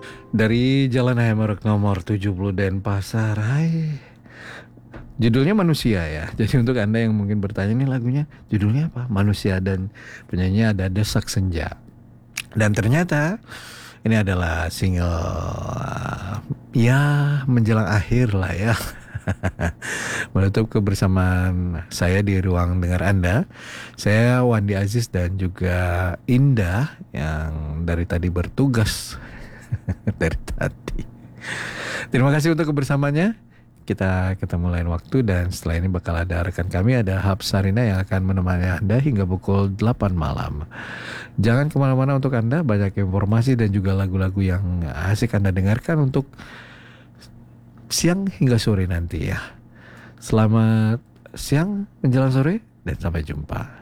Dari Jalan Hammerk nomor 70 Denpasar. Hai. Judulnya Manusia ya. Jadi untuk Anda yang mungkin bertanya nih lagunya judulnya apa? Manusia, dan penyanyi ada Desak Senja. Dan ternyata ini adalah single ya menjelang akhir lah ya. Menutup kebersamaan saya di ruang dengar Anda. Saya Wandi Aziz dan juga Indah yang dari tadi bertugas dari tadi. Terima kasih untuk kebersamaannya. Kita ketemu lain waktu, dan setelah ini bakal ada rekan kami, ada Hap Sarina yang akan menemani Anda hingga pukul 8 malam. Jangan kemana-mana, untuk Anda banyak informasi dan juga lagu-lagu yang asik Anda dengarkan untuk siang hingga sore nanti ya. Selamat siang menjelang sore dan sampai jumpa.